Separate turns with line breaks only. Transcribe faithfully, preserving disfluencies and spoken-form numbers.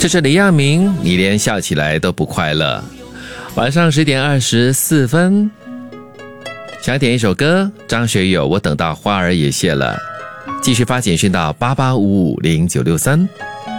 这是李亚明，你连笑起来都不快乐。晚上十点二十四分，想点一首歌，张学友，我等到花儿也谢了。继续发简讯到八八五五零九六三。